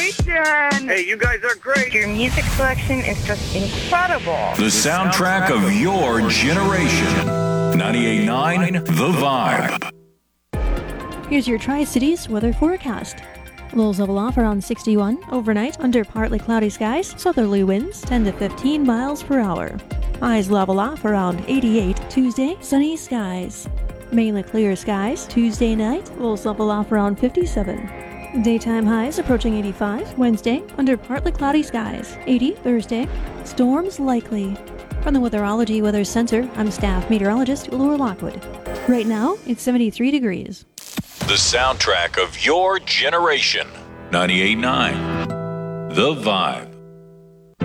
station. Hey, you guys are great. Your music selection is just incredible. The soundtrack of your generation. 98.9 The Vibe. Here's your Tri-Cities weather forecast. Lows level off around 61 overnight under partly cloudy skies, southerly winds 10 to 15 miles per hour. Highs level off around 88 Tuesday, sunny skies. Mainly clear skies Tuesday night, lows level off around 57. Daytime highs approaching 85 Wednesday under partly cloudy skies. 80 Thursday, storms likely. From the Weatherology Weather Center, I'm staff meteorologist Laura Lockwood. Right now, it's 73 degrees. The soundtrack of your generation. 98.9 The Vibe.